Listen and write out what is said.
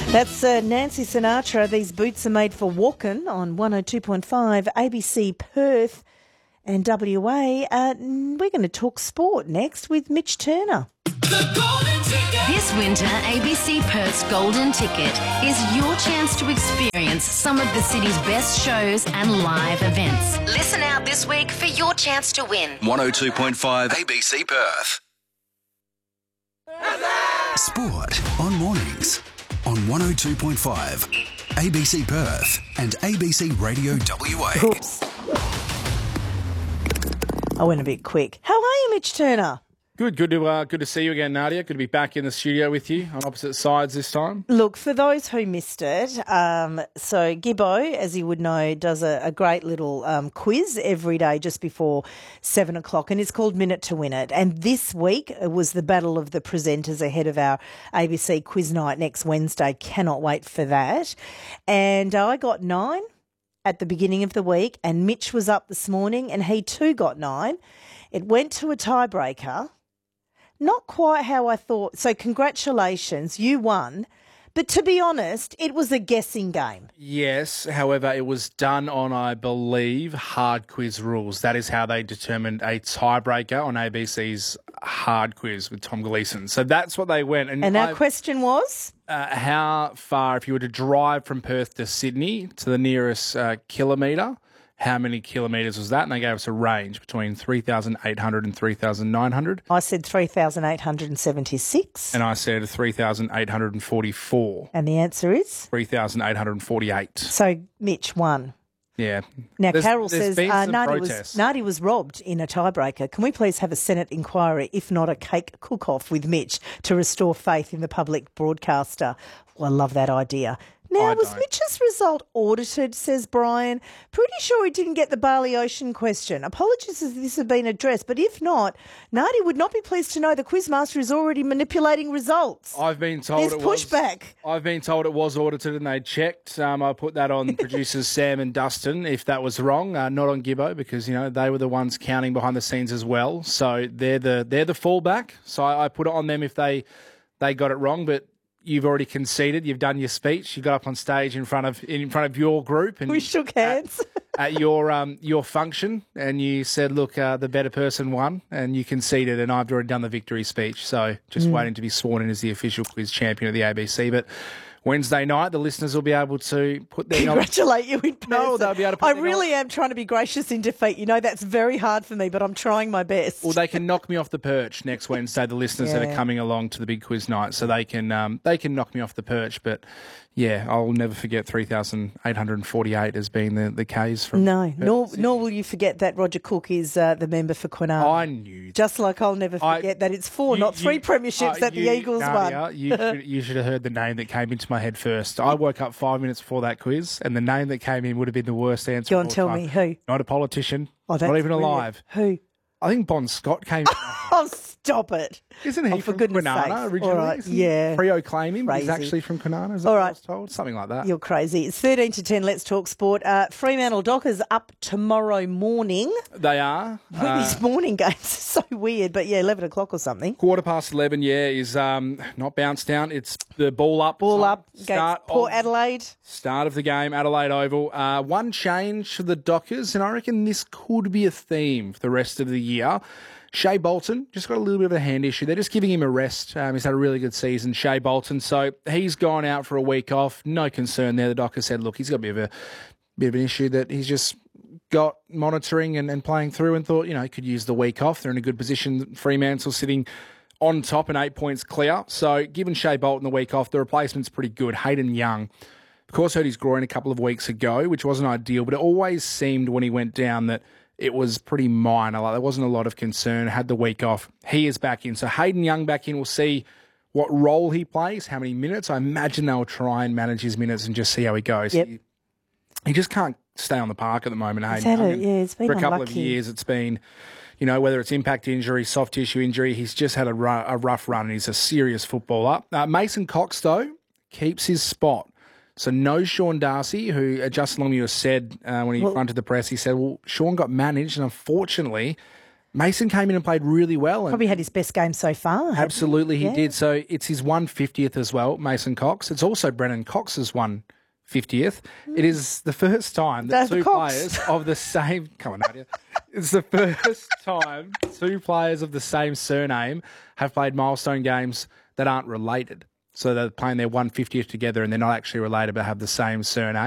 That's Nancy Sinatra. These boots are made for walking on 102.5 ABC Perth and WA. We're going to talk sport next with Mitch Turner. This winter, ABC Perth's Golden Ticket is your chance to experience some of the city's best shows and live events. Listen out this week for your chance to win. 102.5 ABC Perth. Sport on mornings on 102.5 ABC Perth and ABC Radio WA. Oops. I went a bit quick. How are you, Mitch Turner? Good to see you again, Nadia. Good to be back in the studio with you on opposite sides this time. Look, for those who missed it, so Gibbo, as you would know, does a great little quiz every day just before 7 o'clock, and it's called Minute to Win It. And this week was the battle of the presenters ahead of our ABC quiz night next Wednesday. Cannot wait for that. And I got 9 at the beginning of the week, and Mitch was up this morning, and he too got 9. It went to a tiebreaker. Not quite how I thought. So congratulations, you won. But to be honest, it was a guessing game. Yes, however, it was done on, I believe, hard quiz rules. That is how they determined a tiebreaker on ABC's hard quiz with Tom Gleeson. So that's what they went. And our question was? How far, if you were to drive from Perth to Sydney to the nearest kilometre, how many kilometres was that? And they gave us a range between 3,800 and 3,900. I said 3,876. And I said 3,844. And the answer is? 3,848. So Mitch won. Yeah. Now, Carol says protests. Nardi was robbed in a tiebreaker. Can we please have a Senate inquiry, if not a cake cook-off with Mitch, to restore faith in the public broadcaster? Well, I love that idea. Now, was Mitch's result audited, says Brian? Pretty sure he didn't get the Bali Ocean question. Apologies if this has been addressed, but if not, Nardi would not be pleased to know the quizmaster is already manipulating results. I've been told There's pushback. I've been told it was audited and they checked. I put that on producers Sam and Dustin if that was wrong, not on Gibbo, because they were the ones counting behind the scenes as well. So they're the fallback. So I put it on them if they got it wrong, but you've already conceded. You've done your speech. You got up on stage in front of your group, and we shook hands at your function, and you said, "Look, the better person won," and you conceded. And I've already done the victory speech, so just waiting to be sworn in as the official quiz champion of the ABC. But Wednesday night, the listeners will be able to put their congratulate you in person. No, they'll be able to put I really am trying to be gracious in defeat. That's very hard for me, but I'm trying my best. Well, they can knock me off the perch next Wednesday, the listeners that are coming along to the big quiz night, so they can knock me off the perch. But yeah, I'll never forget 3,848 as being the Ks from No, nor will you forget that Roger Cook is the member for Kwinana. I knew. Just like I'll never forget that it's 4, not 3 premierships that the Eagles won. You should have heard the name that came into my head first. I woke up 5 minutes before that quiz, and the name that came in would have been the worst answer. Go on, tell me who. Not a politician. Oh, not even alive. Who? I think Bon Scott came. Oh, stop it! Isn't he from Kwinana originally? All right, yeah. Freo claim him. Crazy. He's actually from Kwinana. Is that all what right. I was told? Something like that. You're crazy. It's 13 to 10. Let's talk sport. Fremantle Dockers up tomorrow morning. They are. These morning games are so weird, but yeah, 11 o'clock or something. 11:15, is not bounce down. It's the ball up. Ball up. Start Port Adelaide. Start of the game, Adelaide Oval. One change for the Dockers, and I reckon this could be a theme for the rest of the year. Shea Bolton just got a little bit of a hand issue. They're just giving him a rest. He's had a really good season, Shea Bolton. So he's gone out for a week off. No concern there. The Dockers said, look, he's got a bit of an issue that he's just got monitoring and playing through, and thought, he could use the week off. They're in a good position. Fremantle sitting on top and 8 points clear. So given Shea Bolton the week off, the replacement's pretty good. Hayden Young, of course, hurt his groin a couple of weeks ago, which wasn't ideal, but it always seemed when he went down that it was pretty minor. There wasn't a lot of concern. Had the week off. He is back in. So Hayden Young back in. We'll see what role he plays, how many minutes. I imagine they'll try and manage his minutes and just see how he goes. Yep. He just can't stay on the park at the moment, Hayden Young. It's been for a couple unlucky. of years, it's been, whether it's impact injury, soft tissue injury, he's just had a rough run, and he's a serious footballer. Mason Cox, though, keeps his spot. So no Sean Darcy, who Justin Longmuir said when he fronted the press, he said, well, Sean got managed, and unfortunately Mason came in and played really well. And Probably had his best game so far. absolutely, he did. So it's his 150th as well, Mason Cox. It's also Brennan Cox's 150th. It is the first time that David two Cox. players of the same... Come on, Nadia. It's the first time two players of the same surname have played milestone games that aren't related. So they're playing their 150th together and they're not actually related but have the same surname.